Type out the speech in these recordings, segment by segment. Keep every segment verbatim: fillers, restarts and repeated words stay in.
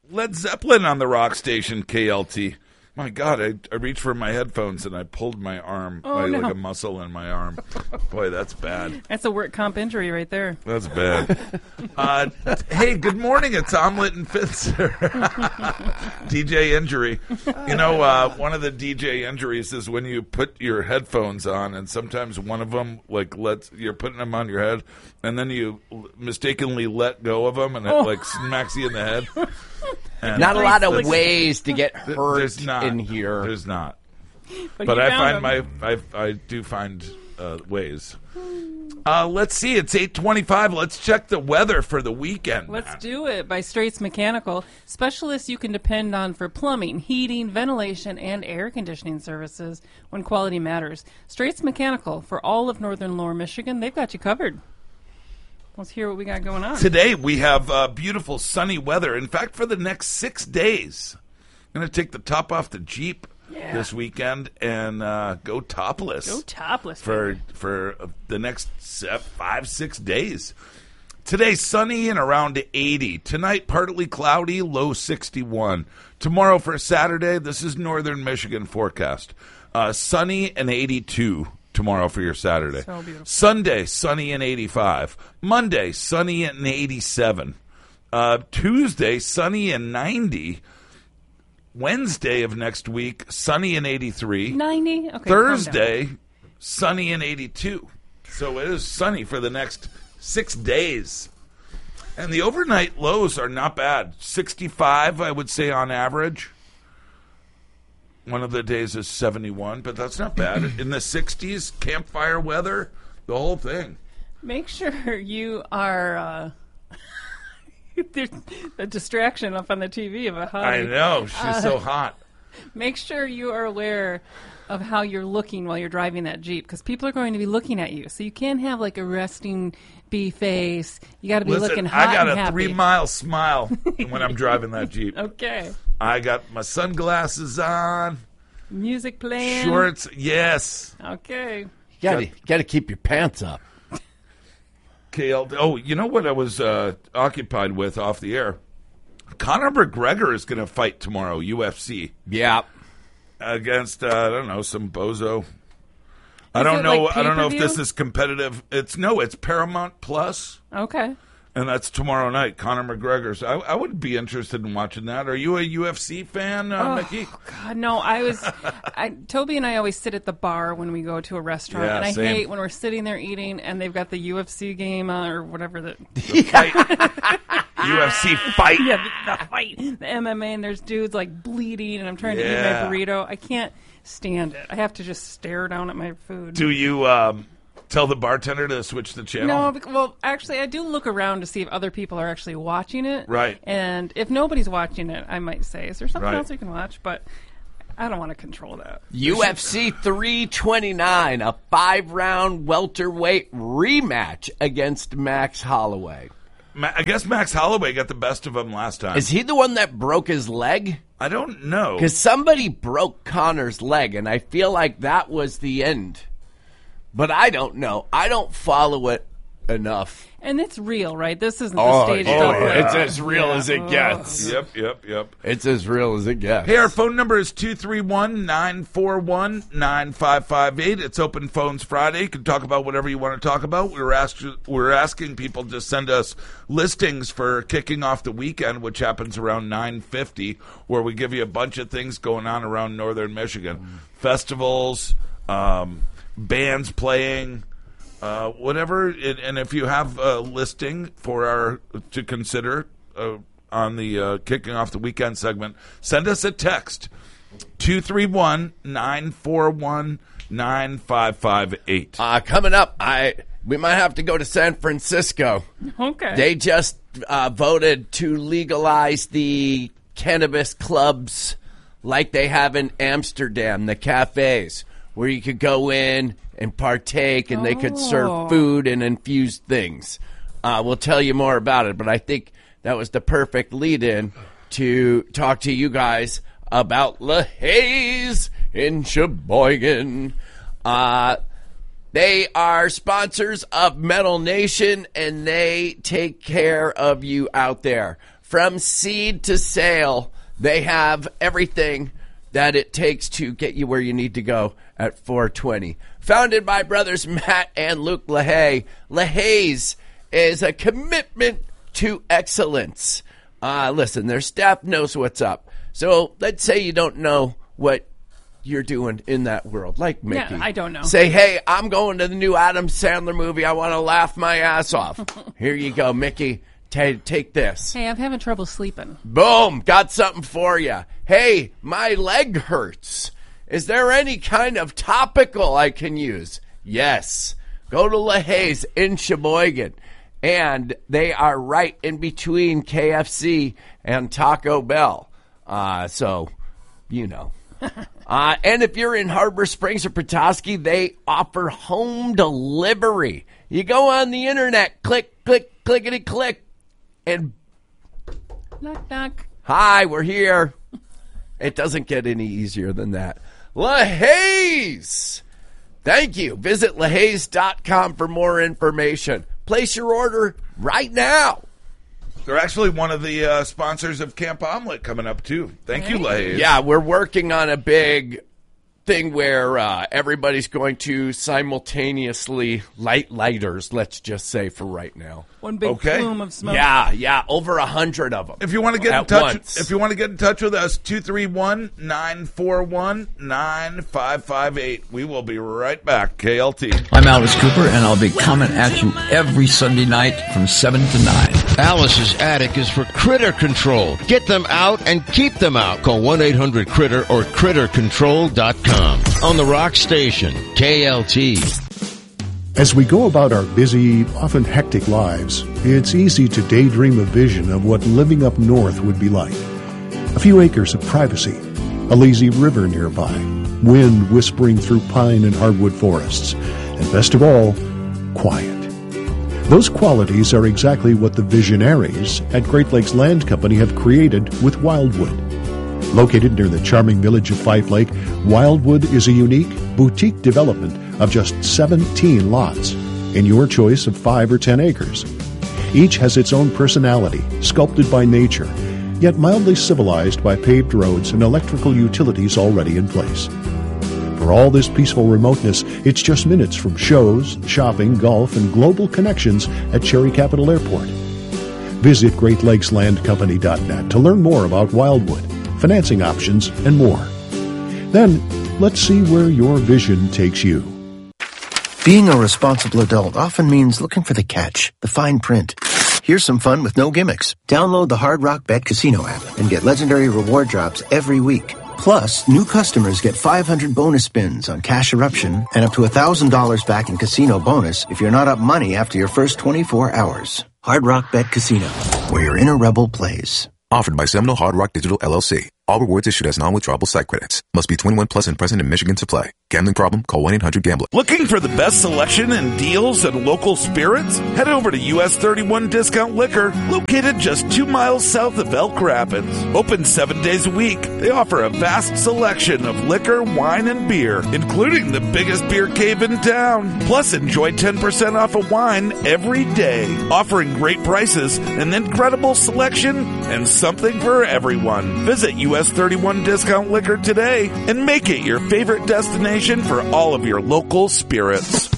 Led Zeppelin on the rock station K L T. My God, I, I reached for my headphones and I pulled my arm, Oh, my, no. like a muscle in my arm. Boy, that's bad. That's a work comp injury right there. That's bad. uh, hey, good morning. It's Omelet and Fitzer. D J injury. You know, uh, one of the D J injuries is when you put your headphones on, and sometimes one of them, like, lets you're putting them on your head, and then you mistakenly let go of them, and it Oh. like smacks you in the head. And Not a lot of Like- ways to get Th- hurt There's not. in here. There's not. But, But you I found find them. my I I do find uh, ways. Uh, let's see. It's eight twenty-five. Let's check the weather for the weekend. Let's Matt. do it by Straits Mechanical, specialists you can depend on for plumbing, heating, ventilation, and air conditioning services when quality matters. Straits Mechanical for all of northern Lower Michigan. They've got you covered. Let's hear what we got going on. Today we have uh, beautiful sunny weather. In fact, for the next six days, I'm going to take the top off the Jeep Yeah. this weekend and uh, go topless. Go topless. for for uh, the next se- five six days. Today sunny and around eighty. Tonight partly cloudy, low sixty-one. Tomorrow for Saturday, this is northern Michigan forecast. Uh, sunny and eighty-two tomorrow for your Saturday. So beautiful. Sunday sunny and eighty-five. Monday sunny and eighty-seven. Uh, Tuesday sunny and ninety. Wednesday of next week sunny and eighty-three. ninety? Okay. calm down. Thursday, sunny and eighty-two. So it is sunny for the next six days. And the overnight lows are not bad. sixty-five, I would say, on average. One of the days is seventy-one, but that's not bad. In the sixties, campfire weather, the whole thing. Make sure you are. Uh, there's a distraction up on the T V of a hot. I know. She's so hot. Make sure you are aware of how you're looking while you're driving that Jeep, because people are going to be looking at you. So you can't have like a resting bee face. You got to be Listen, looking hot I got and a happy. three-mile smile when I'm driving that Jeep. Okay. I got my sunglasses on, Music playing. shorts, yes. Okay. You gotta, gotta keep your pants up. K L. Oh, you know what I was uh, occupied with off the air? Conor McGregor is going to fight tomorrow, U F C, Yeah. against uh, I don't know, some bozo. I Is don't it know. like I don't know if pay-per-view? this is competitive. It's no, it's Paramount Plus, Okay. and that's tomorrow night. Conor McGregor. So I, I would be interested in watching that. Are you a U F C fan, uh, Mickey? God, no, I was. I, Toby and I always sit at the bar when we go to a restaurant, Yeah, and I same. hate when we're sitting there eating and they've got the U F C game uh, or whatever the Fight. U F C fight. yeah the, the fight, the M M A, and there's dudes like bleeding, and I'm trying to Yeah. eat my burrito. I can't stand it. I have to just stare down at my food. Do you um, tell the bartender to switch the channel? No, bec- well, actually, I do look around to see if other people are actually watching it. Right. And if nobody's watching it, I might say, is there something Right. else we can watch? But I don't want to control that. U F C three twenty-nine, a five-round welterweight rematch against Max Holloway. Ma- I guess Max Holloway got the best of him last time. Is he the one that broke his leg? I don't know. Because somebody broke Connor's leg, and I feel like that was the end. But I don't know. I don't follow it enough. And it's real, right? This isn't the Oh, stage oh, stuff. yeah. like- It's as real as it gets. Yep, yep, yep. It's as real as it gets. Hey, our phone number is two three one, nine four one, nine five five eight. It's Open Phones Friday. You can talk about whatever you want to talk about. We were, asked, we were asking people to send us listings for kicking off the weekend, which happens around nine fifty, where we give you a bunch of things going on around northern Michigan. Festivals, um, bands playing, uh, whatever. And, and if you have a listing for our to consider uh, on the uh, kicking off the weekend segment, send us a text two three one, nine four one, nine five five eight. Uh, coming up, I we might have to go to San Francisco. Okay. They just uh, voted to legalize the cannabis clubs like they have in Amsterdam, the cafes, where you could go in and partake and they could Oh. serve food and infused things. Uh, we'll tell you more about it, but I think that was the perfect lead-in to talk to you guys about LaHaye's in Sheboygan. Uh, they are sponsors of Metal Nation, and they take care of you out there. from seed to sale. They have everything that it takes to get you where you need to go at four twenty. Founded by brothers Matt and Luke LaHaye, LaHaye's is a commitment to excellence. Uh, listen, their staff knows what's up. So let's say you don't know what you're doing in that world, like Mickey. Yeah, I don't know. Say, hey, I'm going to the new Adam Sandler movie. I want to laugh my ass off. Here you go, Mickey. T- take this. Hey, I'm having trouble sleeping. Boom, got something for you. Hey, my leg hurts. Is there any kind of topical I can use? Yes. Go to LaHaye's in Sheboygan. And they are right in between K F C and Taco Bell. Uh, so, you know. uh, and if you're in Harbor Springs or Petoskey, they offer home delivery. You go on the internet, click, click, clickety, click. And knock, knock. Hi, we're here. It doesn't get any easier than that. LaHaye's. Thank you. Visit LaHaye's dot com for more information. Place your order right now. They're actually one of the uh, sponsors of Camp Omelet coming up, too. Thank you, LaHaye's. Yeah, we're working on a big thing where uh, everybody's going to simultaneously light lighters, let's just say, for right now. One big Okay. plume of smoke. Yeah, yeah, over a hundred of them. If you want to get in at touch, once. if you want to get in touch with us, two three one, nine four one, nine five five eight. We will be right back. K L T. I'm Alice Cooper, and I'll be coming at you every Sunday night from seven to nine. Alice's Attic is for critter control. Get them out and keep them out. Call one eight hundred critter or critter control dot com. On the Rock Station, K L T. As we go about our busy, often hectic lives, it's easy to daydream a vision of what living up north would be like. A few acres of privacy, a lazy river nearby, wind whispering through pine and hardwood forests, and best of all, quiet. Those qualities are exactly what the visionaries at Great Lakes Land Company have created with Wildwood. Located near the charming village of Fife Lake, Wildwood is a unique, boutique development of just seventeen lots, in your choice of five or ten acres. Each has its own personality, sculpted by nature, yet mildly civilized by paved roads and electrical utilities already in place. For all this peaceful remoteness, it's just minutes from shows, shopping, golf, and global connections at Cherry Capital Airport. Visit Great Lakes Land Company dot net to learn more about Wildwood, financing options, and more. Then, let's see where your vision takes you. Being a responsible adult often means looking for the catch, the fine print. Here's some fun with no gimmicks. Download the Hard Rock Bet Casino app and get legendary reward drops every week. Plus, new customers get five hundred bonus spins on Cash Eruption and up to one thousand dollars back in casino bonus if you're not up money after your first twenty-four hours. Hard Rock Bet Casino, where your inner rebel plays. Offered by Seminole Hard Rock Digital L L C. All rewards issued as non-withdrawable site credits. Must be twenty-one plus and present in Michigan to play. Gambling problem? Call one eight hundred gambler. Looking for the best selection and deals and local spirits? Head over to U S thirty-one Discount Liquor, located just two miles south of Elk Rapids. Open seven days a week. They offer a vast selection of liquor, wine, and beer, including the biggest beer cave in town. Plus, enjoy ten percent off of wine every day. Offering great prices, an incredible selection, and something for everyone. Visit U S thirty-one Discount Liquor today and make it your favorite destination for all of your local spirits.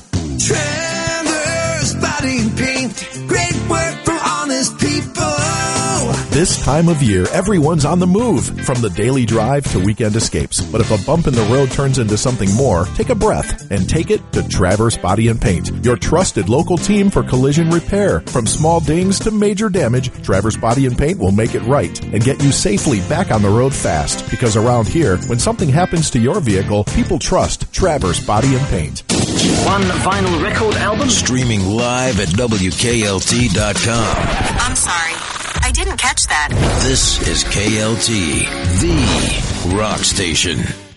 Trevor's Body and Paint. Great work for honest people. This time of year, everyone's on the move, from the daily drive to weekend escapes. But if a bump in the road turns into something more, take a breath and take it to Travers Body and Paint, your trusted local team for collision repair. From small dings to major damage, Travers Body and Paint will make it right and get you safely back on the road fast. Because around here, when something happens to your vehicle, people trust Travers Body and Paint. One vinyl record album? Streaming live at W K L T dot com. I'm sorry. I didn't catch that. This is K L T, the rock station.